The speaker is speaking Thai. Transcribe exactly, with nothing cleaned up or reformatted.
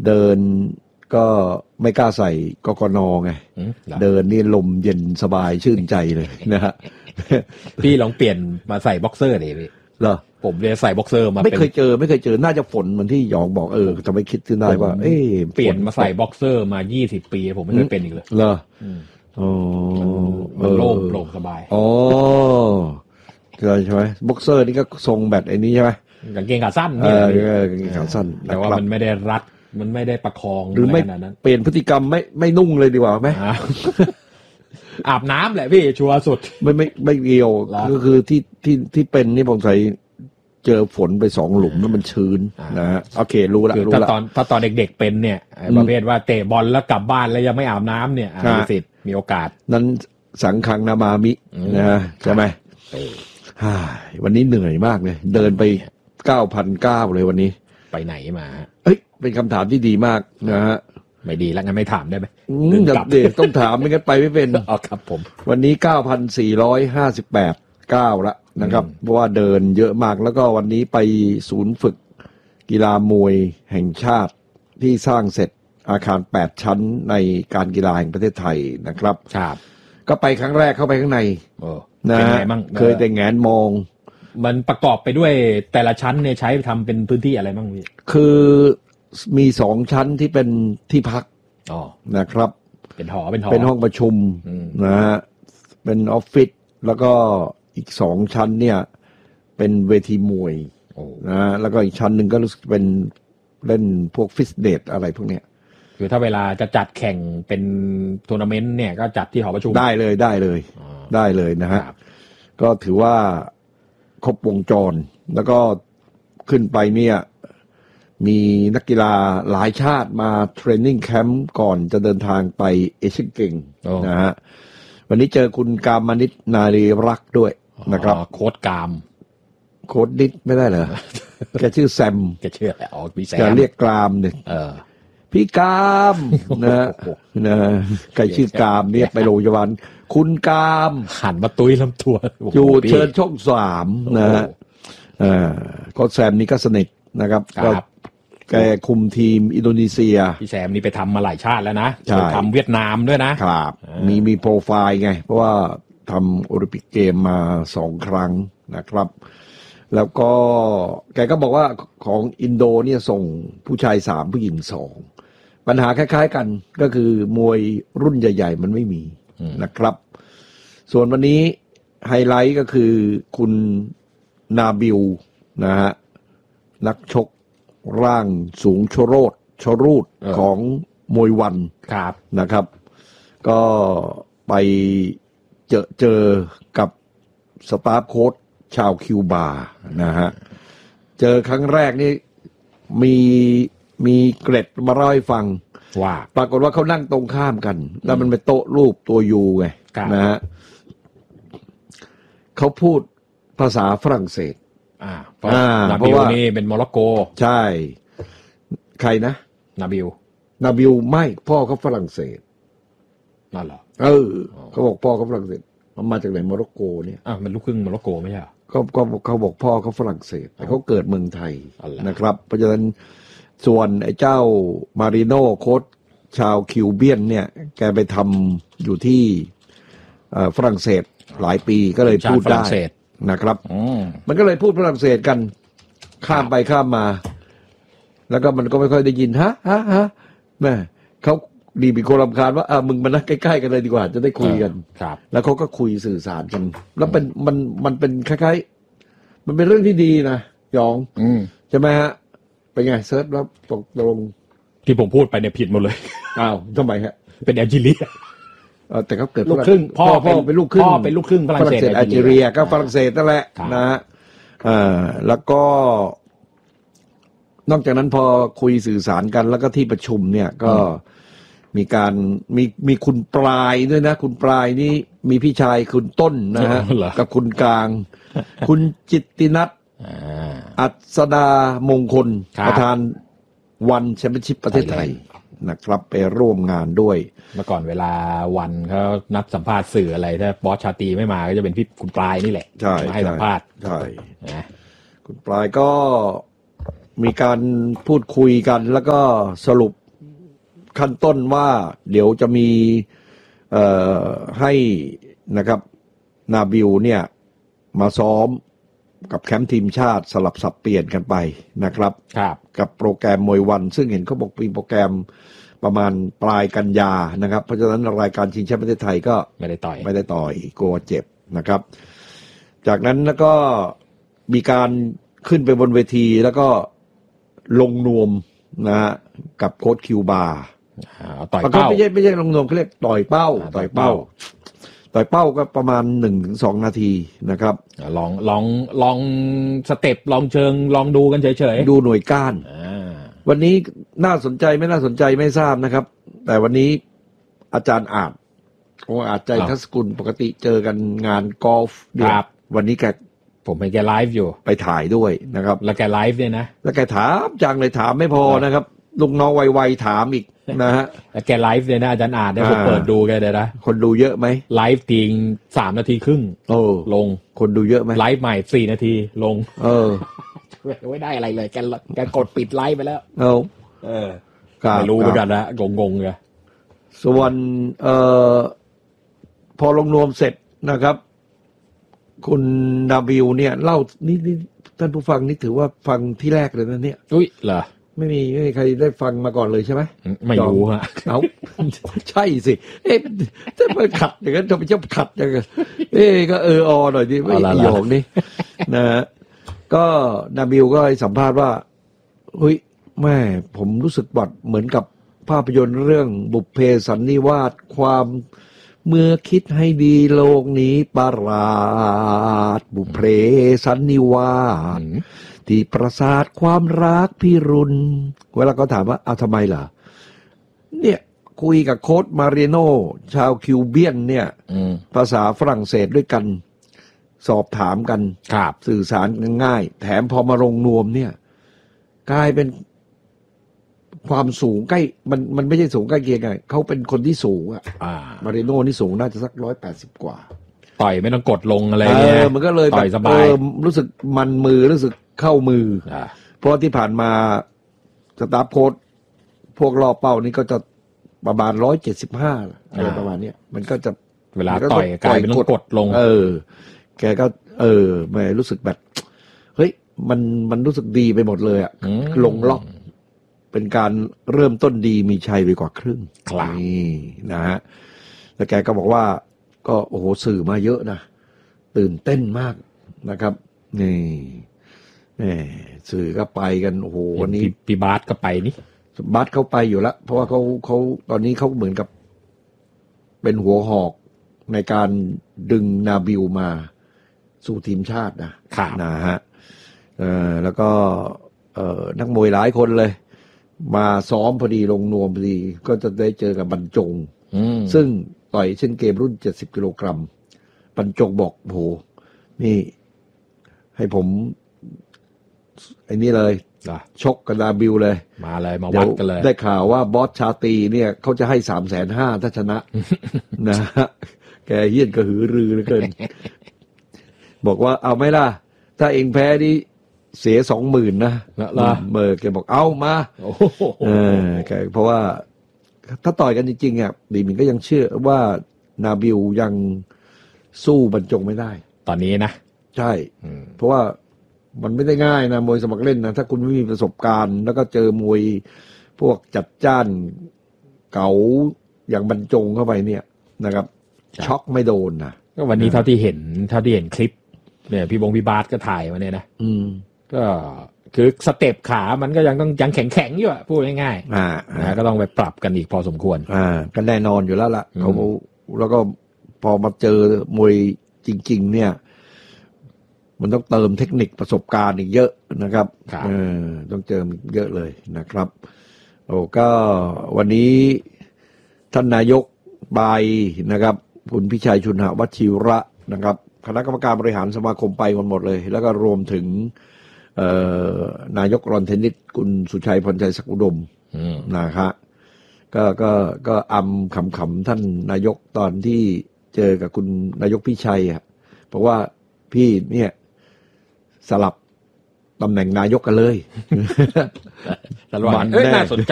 เดินก็ไม่กล้าใส่กกนไงเดินนี่ลมเย็นสบายชื่นใจเลยนะฮะพี่ลองเปลี่ยนมาใส่บ็อกเซอร์ดิพี่เหรอผมเลยใส่บ็อกเซอร์มาไม่เคยเจอไม่เคยเจอน่าจะฝนเหมือนที่หยองบอกเออจะไม่คิดขึ้นได้ว่าเอ๊ะเปลี่ยนมาใส่บ็อกเซอร์มายี่สิบปีผมไม่เคยเป็นอีกเลยเหรออ๋อมันโล่งโปร่งสบายอ๋อใช่ไหมบ็อกเซอร์นี่ก็ทรงแบบไอ้นี้ใช่ไหมกางเกงขาสั้นเนี่ยกางเกงขาสั้นแต่ว่ามันไม่ได้รัดมันไม่ได้ประคองหรือไม่เปลี่ยนพฤติกรรมไม่ไม่นุ่งเลยดีกว่าไหมอาบน้ำแหละพี่ชัวร์สุดไม่ไม่ไม่เกี่ยวก็คือที่ที่ที่เป็นนี่ผมใส่เจอฝนไปสองหลุมแล้วมันชื้นนะฮะโอเครู้ละรู้ละถ้าตอนถ้าตอนเด็กๆเป็นเนี่ยประเภทว่าเตะบอลแล้วกลับบ้านแล้วยังไม่อาบน้ำเนี่ยมีสิทธิ์มีโอกาสนั้นสังคังนามามินะใช่ไหมวันนี้เหนื่อยมากเลยเดินไปเก้าพันเก้าเลยวันนี้ไปไหนมาเอ้ยเป็นคำถามที่ดีมากนะฮะไม่ดีแล้วงั้นไม่ถามได้ไหมเดี๋ยวเดี๋ยวต้องถามไม่งั้นไปไม่เป็นอ๋อครับผมวันนี้เก้าพันสี่ร้อยห้าสิบแปดเก้าละนะครับเพราะว่าเดินเยอะมากแล้วก็วันนี้ไปศูนย์ฝึกกีฬามวยแห่งชาติที่สร้างเสร็จอาคารแปดชั้นในการกีฬาแห่งประเทศไทยนะครับครับก็ไปครั้งแรกเข้าไปข้างในนะเคยแต่แงนมองมันประกอบไปด้วยแต่ละชั้นเนี่ยใช้ทำเป็นพื้นที่อะไรบ้างพี่คือมีสองชั้นที่เป็นที่พักนะครับเป็นหอเป็นหอเป็นห้องประชุมนะฮะเป็นออฟฟิศแล้วก็อีกสองชั้นเนี่ยเป็นเวทีมวยนะแล้วก็อีกชั้นหนึ่งก็รู้สึกเป็นเล่นพวกฟิตเนสอะไรพวกเนี้ยคือถ้าเวลาจะจัดแข่งเป็นทัวร์นาเมนต์เนี่ยก็จัดที่หอประชุมได้เลยได้เลยได้เลยนะฮะก็ถือว่าครบวงจรแล้วก็ขึ้นไปเนี่ยมีนักกีฬาหลายชาติมาเทรนนิ่งแคมป์ก่อนจะเดินทางไปเอเชียนเกมส์นะฮะวันนี้เจอคุณกามนิตนารีรักษ์ด้วยนะครับโค้ชกามโค้ชนิดไม่ได้เหรอแกชื่อแซมแกชื่ออะไรอ๋อพี่แซมแกเรียกกรามเนี่ยพี่กามนะนะใครชื่อกามเนี่ยไปโรงพยาบาลคุณกามหันมาตุ้ยลำตัวอยู่เชิญช่องสามนะฮะอ่าโค้ชแซมนี่ก็สนิทนะครับก็แกคุมทีมอินโดนีเซียพี่แซมนี่ไปทำมาหลายชาติแล้วนะไปทำเวียดนามด้วยนะครับมีมีโปรไฟล์ไงเพราะว่าทำโอลิมปิกเกมมาสองครั้งนะครับแล้วก็แกก็บอกว่าของอินโดเนี่ยส่งผู้ชายสามผู้หญิงสองปัญหาคล้ายๆกันก็คือมวยรุ่นใหญ่ๆมันไม่มีนะครับส่วนวันนี้ไฮไลท์ก็คือคุณนาบิลนะฮะนักชกร่างสูงชโรดชรูดของมวยวันนะครับก็ไปเจอเจอกับสตาฟโค้ชชาวคิวบานะฮะเจอครั้งแรกนี่มีมีเกร็ดมาเล่าให้ฟังว่าปรากฏว่าเขานั่งตรงข้ามกันแล้วมันเป็นโต๊ะรูปตัวยูไงนะฮะเขาพูดภาษาฝรั่งเศสอ่าเพราะนาบิลนี่เป็นโมร็อกโกใช่ใครนะนาบิลนาบิลไม่พ่อเขาฝรั่งเศสนั่นเหรอเออเขาบอกพ่อเขาฝรั่งเศสมันมาจากไหนโมร็อกโกเนี่ยอ่ะมันลูกครึ่งโมร็อกโกไม่ใช่เหรอเขาก็เขาบอกพ่อเขาฝรั่งเศสแต่เขาเกิดเมืองไทยนะครับเพราะฉะนั้นส่วนไอ้เจ้ามาริโน่โค้ชชาวคิวเบียนเนี่ยแกไปทำอยู่ที่ฝรั่งเศสหลายปีก็เลยพูดได้นะครับมันก็เลยพูดฝรั่งเศสกันข้ามไปข้ามมาแล้วก็มันก็ไม่ค่อยได้ยินฮะฮะฮะแม่เขาดีมีคนรำคาญว่าอ่ามึงมานั่งใกล้ๆกันเลยดีกว่าจะได้คุยกันแล้วเขาก็คุยสื่อสารกันแล้วเป็นมันมันเป็นคล้ายๆมันเป็นเรื่องที่ดีนะยองใช่ไหมฮะเป็นไงเซิร์ชแล้วตกลงที่ผมพูดไปเนี่ยผิดหมดเลยอ้าวทำไมฮะเป็นแอลจีเรียแต่เขาเกิดลูกครึ่งพ่อพ่อเป็นลูกครึ่งพ่อเป็นลูกครึ่งฝรั่งเศสแอลจีเรียก็ฝรั่งเศสนั่นแหละนะฮะอ่าแล้วก็นอกจากนั้นพอคุยสื่อสารกันแล้วก็ที่ประชุมเนี่ยก็มีการมีมีคุณปลายด้วยนะคุณปลายนี่มีพี่ชายคุณต้นนะฮะกับคุณกลางคุณจิตตินัทอัศดามงคลประธานวันแชมเปี้ยนชิพประเทศไทยนะครับไปร่วมงานด้วยเมื่อก่อนเวลาวันเขานัดสัมภาษณ์สื่ออะไรถ้าบอสชาตรีไม่มาก็จะเป็นพี่คุณปลายนี่แหละใช่มาให้สัมภาษณ์ใช่คุณปลายก็มีการพูดคุยกันแล้วก็สรุปขั้นต้นว่าเดี๋ยวจะมีเอ่อให้นะครับนาบิลเนี่ยมาซ้อมกับแคมป์ทีมชาติสลับสับเปลี่ยนกันไปนะครับครับกับโปรแกรมมวยวันซึ่งเห็นเขาบอกมีโปรแกรมประมาณปลายกันยานะครับเพราะฉะนั้นรายการชิงแชมป์ประเทศไทยก็ไม่ได้ต่อยไม่ได้ต่อยกลัวเจ็บนะครับจากนั้นแล้วก็มีการขึ้นไปบนเวทีแล้วก็ลงนวมนะฮะกับโค้ชคิวบาต่อยเป้าไม่ใช่ไม่ใช่ลงนวมเขาเรียกต่อยเป้าต่อยเป้าต่อยเป้าก็ประมาณหนึ่งถึงสองนาทีนะครับลองลองลองสเต็ปลองเชิงลองดูกันเฉยๆดูหน่วยก้านวันนี้น่าสนใจไม่น่าสนใจไม่ทราบนะครับแต่วันนี้อาจารย์อาจโอ้อาจใจทัศกุลปกติเจอกันงานกอล์ฟครับวันนี้แกผมไปแกไลฟ์อยู่ไปถ่ายด้วยนะครับแล้วแกไลฟ์เนี่ยนะแล้วแกถามจังเลยถามไม่พอนะครับลูกน้องไวๆถามอีกนะฮะแล้วแกไลฟ์เนี่ยนะอาจารย์อาจเนี่ยผมเปิดดูแกเลยนะคนดูเยอะไหมไลฟ์จริงสามนาทีครึ่งโอ้ลงคนดูเยอะไหมไลฟ์ใหม่สี่นาทีลงเออไม่ได้อะไรเลยแกแกกดปิดไลฟ์ไปแล้วเออเออไม่รู้เหมือนกันนะงงๆเลยส่วนเอ่อพอลงนวมเสร็จนะครับคุณนาบิลเนี่ยเล่านี่นี่ท่านผู้ฟังนี่ถือว่าฟังที่แรกเลยนะเนี่ยอุ้ยเหรอไม่มีไม่มีใครได้ฟังมาก่อนเลยใช่ไหมไม่รู้ฮะเอาใช่สิเอ๊ะถ้ามันขัดอย่างนั้นจะไปชอบขัดอย่างนั้นเอ๊ะก็เอออหน่อยดิไม่หยอกนี่นะฮะก็นาบิลก็ให้สัมภาษณ์ว่าเฮ้ยแม่ผมรู้สึกบัดเหมือนกับภาพยนตร์เรื่องบุพเพสันนิวาสความเมื่อคิดให้ดีโลกนี้ประหลาดบุพเพสันนิวาสที่ประสาทความรักพิรุณเวลาก็ถามว่าเอาทำไมล่ะเนี่ยคุยกับโค้ชมาเรโนชาวคิวเบียนเนี่ยภาษาฝรั่งเศสด้วยกันสอบถามกันสื่อสารกันง่ายแถมพอมาลงนวมเนี่ยกลายเป็นความสูงใกล้มันมันไม่ใช่สูงใกล้เคียงไงเขาเป็นคนที่สูงอ่ะมาเรโน่นี่สูงน่าจะสักร้อยแปดสิบกว่าต่อยไม่ต้องกดลงอะไรเนี่ยมันก็เลยต่อยสบายรู้สึกมันมือรู้สึกเข้ามือเพราะที่ผ่านมาสตาฟโค้ชพวกรอบเป้านี่ก็จะประมาณร้อยเจ็ดสิบห้าอะไรประมาณนี้มันก็จะเวลาต่อยกลายเป็นต้องกดลงเออแกก็เออไม่รู้สึกแบบเฮ้ยมันมันรู้สึกดีไปหมดเลยอ่ะลงล็อกเป็นการเริ่มต้นดีมีชัยไปกว่าครึ่งนี่นะฮะแล้วแกก็บอกว่าก็โอ้โหสื่อมาเยอะนะตื่นเต้นมากนะครับนี่นี่สื่อก็ไปกันโอ้โหวันนี้พี่บาสก็ไปนี่บาสเขาไปอยู่แล้วเพราะว่าเขาเขาตอนนี้เขาเหมือนกับเป็นหัวหอกในการดึงนาบิลมาสู่ทีมชาตินะนะฮะเออแล้วก็เอ่อนักมวยหลายคนเลยมาซ้อมพอดีลงนวมพอดีก็จะได้เจอกับบรรจงซึ่งต่อยเช่นเกมรุ่นเจ็ดสิบกิโลกรัมบรรจงบอกโหนี่ให้ผมไอ้นี่เลยชกกับนาบิลเลยมาเลยมาวัดกันเลยได้ข่าวว่าบอสชาตีเนี่ยเขาจะให้สามแสนห้าถ้าชนะนะฮะแกเฮี้ยนกระหือรือเหลือเกินบอกว่าเอาไหมล่ะถ้าเองแพ้นี่เสียสองหมื่นนะเมื่อแกบอกเอามาเออแกเพราะว่าถ้าต่อยกันจริงๆอ่ะดีมินก็ยังเชื่อว่านาบิลยังสู้บรรจงไม่ได้ตอนนี้นะใช่เพราะว่ามันไม่ได้ง่ายนะมวยสมัครเล่นนะถ้าคุณไม่มีประสบการณ์แล้วก็เจอมวยพวกจัดจ้านเก๋าอย่างบรรจงเข้าไปเนี่ยนะครับช็อกไม่โดนนะก็วันนี้เท่าที่เห็นเท่าที่เห็นคลิปเนี่ยพี่บงพี่บาสก็ถ่ายมาเนี่ยนะอืมก็คือสเต็ปขามันก็ยังต้องยังแข็งแข็งอยู่อ่ะพูดง่ายๆอ่านะก็ต้องไปปรับกันอีกพอสมควรอ่าก็แน่นอนอยู่แล้วล่ะเขาแล้วก็พอมาเจอมวยจริงๆเนี่ยมันต้องเติมเทคนิคประสบการณ์อีกเยอะนะครับเออต้องเจอเยอะเลยนะครับโอ้ก็วันนี้ท่านนายกบายนะครับคุณพิชัยชุนหวัชิระนะครับคณะกรรมการบริหารสมาคมไปกันหมดเลยแล้วก็รวมถึงนายกรอนเทนนิสคุณสุชัยพรชัยศักดิ์อุดมนะครับก็ก็ก็อำขำๆท่านนายกตอนที่เจอกับคุณนายกพิชัยอ่ะเพราะว่าพี่เนี่ยสลับตำแหน่งนายกกันเลยตลอดมันเอ้ยแน่น่าสนใจ